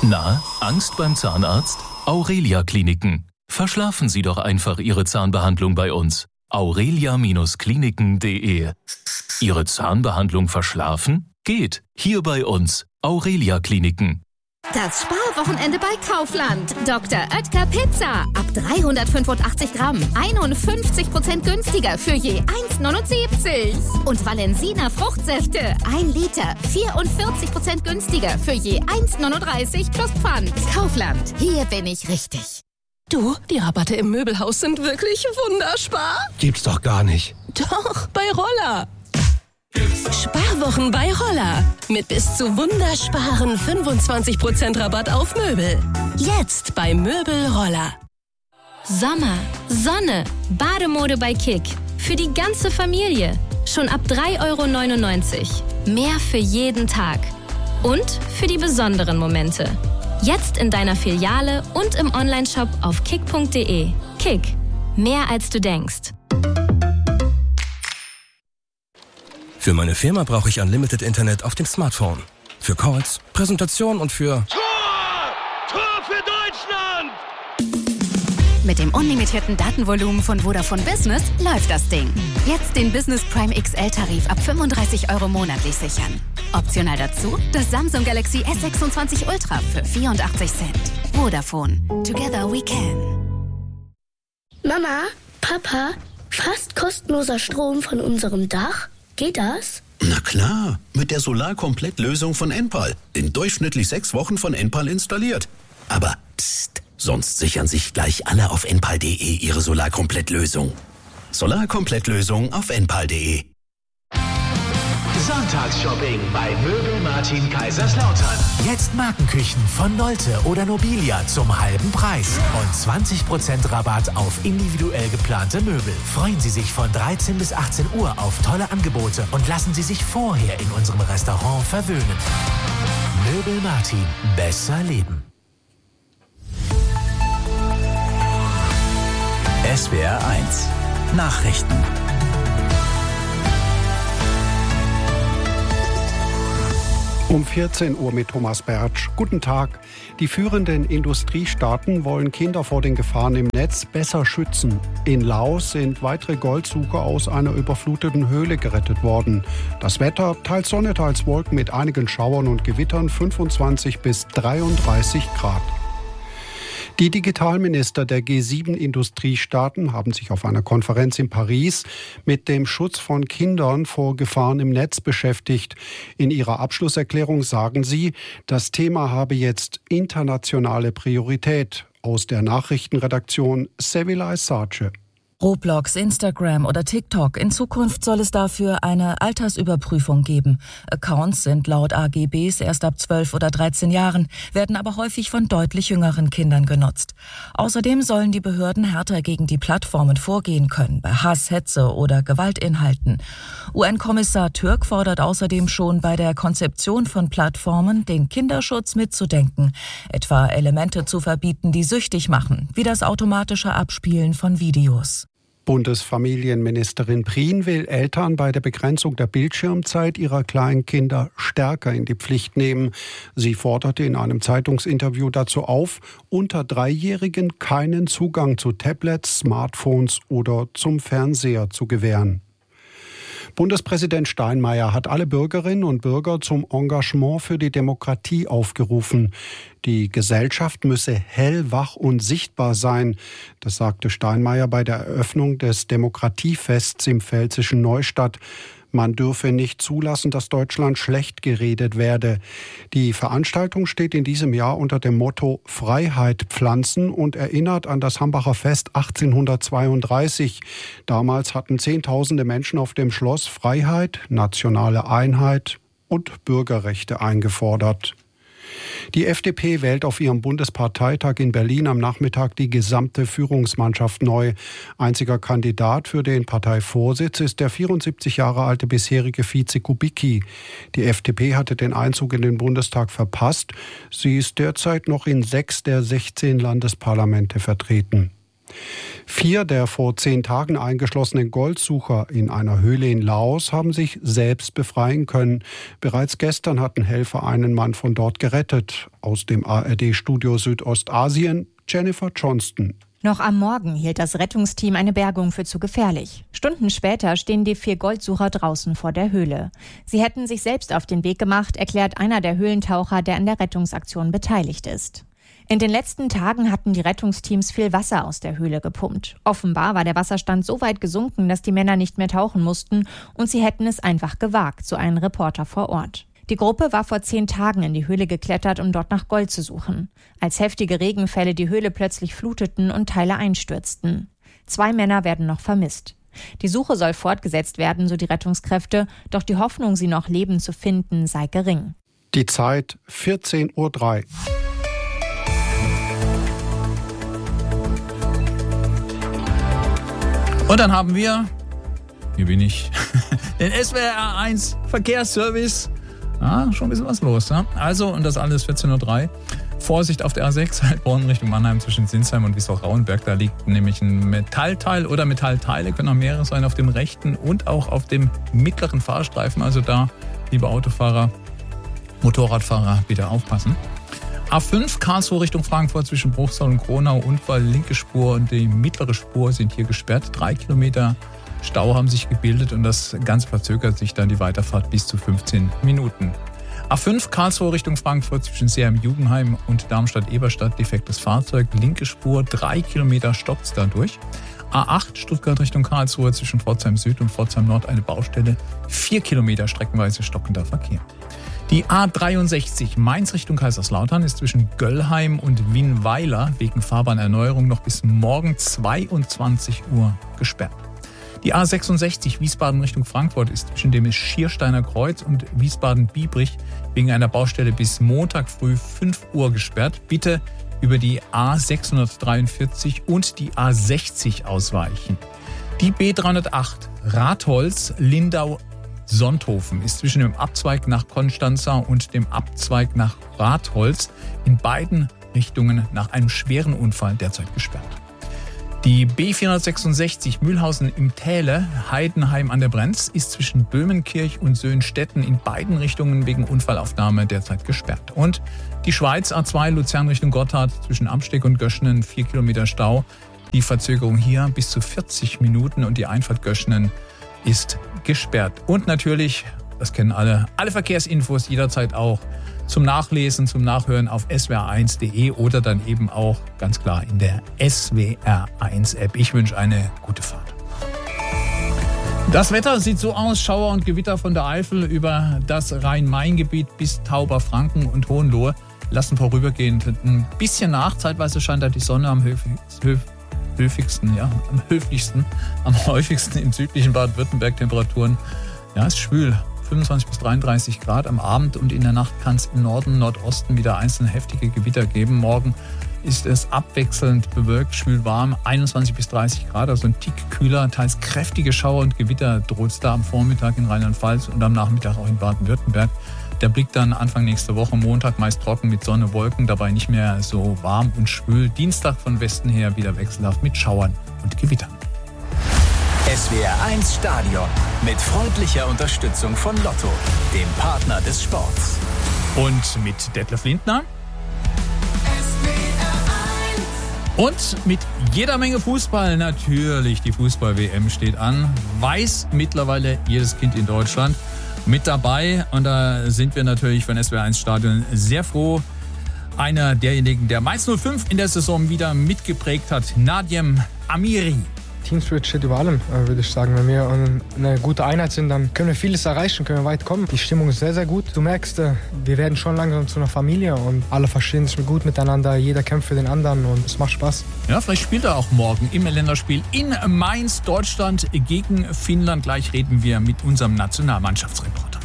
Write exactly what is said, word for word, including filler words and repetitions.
Na, Angst beim Zahnarzt? Aurelia Kliniken. Verschlafen Sie doch einfach Ihre Zahnbehandlung bei uns. aurelia Kliniken punkt de. Ihre Zahnbehandlung verschlafen? Geht. Hier bei uns. Aurelia Kliniken. Das Sparwochenende bei Kaufland. Doktor Oetker Pizza. Ab dreihundertfünfundachtzig Gramm. einundfünfzig Prozent günstiger für je eins neunundsiebzig. Und Valensina Fruchtsäfte. ein Liter. vierundvierzig Prozent günstiger für je eins neununddreißig plus Pfand. Kaufland. Hier bin ich richtig. Du, die Rabatte im Möbelhaus sind wirklich wunderspar. Gibt's doch gar nicht. Doch, bei Roller. Sparwochen bei Roller. Mit bis zu wundersparen fünfundzwanzig Prozent Rabatt auf Möbel. Jetzt bei Möbel Roller. Sommer, Sonne, Bademode bei Kick. Für die ganze Familie. Schon ab drei Euro neunundneunzig. Mehr für jeden Tag. Und für die besonderen Momente. Jetzt in deiner Filiale und im Onlineshop auf kick punkt de. Kick. Mehr als du denkst. Für meine Firma brauche ich Unlimited Internet auf dem Smartphone. Für Calls, Präsentation und für... Tor! Tor für Deutschland! Mit dem unlimitierten Datenvolumen von Vodafone Business läuft das Ding. Jetzt den Business Prime X L-Tarif ab fünfunddreißig Euro monatlich sichern. Optional dazu das Samsung Galaxy S sechsundzwanzig Ultra für vierundachtzig Cent. Vodafone. Together we can. Mama, Papa, fast kostenloser Strom von unserem Dach? Geht das? Na klar, mit der Solarkomplett-Lösung von Enpal. In durchschnittlich sechs Wochen von Enpal installiert. Aber psst, sonst sichern sich gleich alle auf enpal punkt de ihre Solarkomplett-Lösung. Solarkomplett-Lösung auf enpal punkt de. Sonntagsshopping bei Möbel Martin Kaiserslautern. Jetzt Markenküchen von Nolte oder Nobilia zum halben Preis und zwanzig Prozent Rabatt auf individuell geplante Möbel. Freuen Sie sich von dreizehn bis achtzehn Uhr auf tolle Angebote und lassen Sie sich vorher in unserem Restaurant verwöhnen. Möbel Martin. Besser leben. S W R eins Nachrichten. Um vierzehn Uhr mit Thomas Bertsch. Guten Tag. Die führenden Industriestaaten wollen Kinder vor den Gefahren im Netz besser schützen. In Laos sind weitere Goldsucher aus einer überfluteten Höhle gerettet worden. Das Wetter, teils Sonne, teils Wolken mit einigen Schauern und Gewittern, fünfundzwanzig bis dreiunddreißig Grad. Die Digitalminister der G sieben Industriestaaten haben sich auf einer Konferenz in Paris mit dem Schutz von Kindern vor Gefahren im Netz beschäftigt. In ihrer Abschlusserklärung sagen sie, das Thema habe jetzt internationale Priorität. Aus der Nachrichtenredaktion Sevilla Sarce. Roblox, Instagram oder TikTok. In Zukunft soll es dafür eine Altersüberprüfung geben. Accounts sind laut A G Bs erst ab zwölf oder dreizehn Jahren, werden aber häufig von deutlich jüngeren Kindern genutzt. Außerdem sollen die Behörden härter gegen die Plattformen vorgehen können, bei Hass, Hetze oder Gewaltinhalten. U N-Kommissar Türk fordert außerdem schon bei der Konzeption von Plattformen, den Kinderschutz mitzudenken, etwa Elemente zu verbieten, die süchtig machen, wie das automatische Abspielen von Videos. Bundesfamilienministerin Prien will Eltern bei der Begrenzung der Bildschirmzeit ihrer kleinen Kinder stärker in die Pflicht nehmen. Sie forderte in einem Zeitungsinterview dazu auf, unter Dreijährigen keinen Zugang zu Tablets, Smartphones oder zum Fernseher zu gewähren. Bundespräsident Steinmeier hat alle Bürgerinnen und Bürger zum Engagement für die Demokratie aufgerufen. Die Gesellschaft müsse hellwach und sichtbar sein. Das sagte Steinmeier bei der Eröffnung des Demokratiefests im pfälzischen Neustadt. Man dürfe nicht zulassen, dass Deutschland schlecht geredet werde. Die Veranstaltung steht in diesem Jahr unter dem Motto Freiheit pflanzen und erinnert an das Hambacher Fest achtzehnhundertzweiunddreißig. Damals hatten Zehntausende Menschen auf dem Schloss Freiheit, nationale Einheit und Bürgerrechte eingefordert. Die F D P wählt auf ihrem Bundesparteitag in Berlin am Nachmittag die gesamte Führungsmannschaft neu. Einziger Kandidat für den Parteivorsitz ist der vierundsiebzig Jahre alte bisherige Vize Kubicki. Die F D P hatte den Einzug in den Bundestag verpasst. Sie ist derzeit noch in sechs der sechzehn Landesparlamente vertreten. Vier der vor zehn Tagen eingeschlossenen Goldsucher in einer Höhle in Laos haben sich selbst befreien können. Bereits gestern hatten Helfer einen Mann von dort gerettet. Aus dem A R D-Studio Südostasien, Jennifer Johnston. Noch am Morgen hielt das Rettungsteam eine Bergung für zu gefährlich. Stunden später stehen die vier Goldsucher draußen vor der Höhle. Sie hätten sich selbst auf den Weg gemacht, erklärt einer der Höhlentaucher, der an der Rettungsaktion beteiligt ist. In den letzten Tagen hatten die Rettungsteams viel Wasser aus der Höhle gepumpt. Offenbar war der Wasserstand so weit gesunken, dass die Männer nicht mehr tauchen mussten und sie hätten es einfach gewagt, so ein Reporter vor Ort. Die Gruppe war vor zehn Tagen in die Höhle geklettert, um dort nach Gold zu suchen. Als heftige Regenfälle die Höhle plötzlich fluteten und Teile einstürzten. Zwei Männer werden noch vermisst. Die Suche soll fortgesetzt werden, so die Rettungskräfte, doch die Hoffnung, sie noch lebend zu finden, sei gering. Die Zeit vierzehn Uhr drei. Und dann haben wir, hier bin ich, den S W R eins Verkehrsservice. Ah, schon ein bisschen was los, ne? Also, und das alles vierzehn Uhr drei. Vorsicht auf der A sechs, Heilbronn Richtung Mannheim zwischen Sinsheim und Wiesloch-Rauenberg. Da liegt nämlich ein Metallteil oder Metallteile, können auch mehrere sein, auf dem rechten und auch auf dem mittleren Fahrstreifen. Also da, liebe Autofahrer, Motorradfahrer, bitte aufpassen. A fünf, Karlsruhe Richtung Frankfurt zwischen Bruchsal und Kronau. Unfall, linke Spur und die mittlere Spur sind hier gesperrt. Drei Kilometer Stau haben sich gebildet und das Ganze verzögert sich dann die Weiterfahrt bis zu fünfzehn Minuten. A fünf, Karlsruhe Richtung Frankfurt zwischen Seeheim-Jugendheim und Darmstadt-Eberstadt, defektes Fahrzeug, linke Spur, drei Kilometer stoppt es dadurch. A acht, Stuttgart Richtung Karlsruhe zwischen Pforzheim Süd und Pforzheim Nord eine Baustelle, vier Kilometer streckenweise stockender Verkehr. Die A dreiundsechzig, Mainz Richtung Kaiserslautern, ist zwischen Göllheim und Winnweiler wegen Fahrbahnerneuerung noch bis morgen zweiundzwanzig Uhr gesperrt. Die A sechsundsechzig, Wiesbaden Richtung Frankfurt, ist zwischen dem Schiersteiner Kreuz und Wiesbaden-Biebrich wegen einer Baustelle bis Montag früh fünf Uhr gesperrt. Bitte über die A sechshundertdreiundvierzig und die A sechzig ausweichen. Die B dreihundertacht, Ratholz, Lindau, Sonthofen, ist zwischen dem Abzweig nach Konstanza und dem Abzweig nach Ratholz in beiden Richtungen nach einem schweren Unfall derzeit gesperrt. Die B vierhundertsechsundsechzig, Mühlhausen im Täle, Heidenheim an der Brenz, ist zwischen Böhmenkirch und Söhnstetten in beiden Richtungen wegen Unfallaufnahme derzeit gesperrt. Und die Schweiz A zwei, Luzern Richtung Gotthard, zwischen Amsteg und Göschenen, vier Kilometer Stau. Die Verzögerung hier bis zu vierzig Minuten und die Einfahrt Göschenen ist gesperrt. Und natürlich, das kennen alle, alle Verkehrsinfos jederzeit auch zum Nachlesen, zum Nachhören auf S W R eins punkt de oder dann eben auch ganz klar in der S W R eins App. Ich wünsche eine gute Fahrt. Das Wetter sieht so aus: Schauer und Gewitter von der Eifel über das Rhein-Main-Gebiet bis Tauberfranken und Hohenlohe lassen vorübergehend ein bisschen nach. Zeitweise scheint da die Sonne am höflichsten, höflichsten, ja, am höflichsten, am häufigsten im südlichen Baden-Württemberg. Temperaturen, ja, ist schwül. fünfundzwanzig bis dreiunddreißig Grad am Abend und in der Nacht kann es im Norden, Nordosten wieder einzelne heftige Gewitter geben. Morgen ist es abwechselnd bewölkt, schwül warm, einundzwanzig bis dreißig Grad, also ein Tick kühler. Teils kräftige Schauer und Gewitter droht es da am Vormittag in Rheinland-Pfalz und am Nachmittag auch in Baden-Württemberg. Der Blick dann Anfang nächste Woche, Montag meist trocken mit Sonne, Wolken, dabei nicht mehr so warm und schwül. Dienstag von Westen her wieder wechselhaft mit Schauern und Gewittern. S W R eins Stadion mit freundlicher Unterstützung von Lotto, dem Partner des Sports. Und mit Detlef Lindner. Und mit jeder Menge Fußball natürlich. Die Fußball-W M steht an. Weiß mittlerweile jedes Kind in Deutschland mit dabei. Und da sind wir natürlich von S W R eins Stadion sehr froh. Einer derjenigen, der Mainz null fünf in der Saison wieder mitgeprägt hat, Nadiem Amiri. Teamspirit steht über allem, würde ich sagen. Wenn wir eine gute Einheit sind, dann können wir vieles erreichen, können wir weit kommen. Die Stimmung ist sehr, sehr gut. Du merkst, wir werden schon langsam zu einer Familie und alle verstehen sich gut miteinander. Jeder kämpft für den anderen und es macht Spaß. Ja, vielleicht spielt er auch morgen im Länderspiel in Mainz, Deutschland gegen Finnland. Gleich reden wir mit unserem Nationalmannschaftsreporter.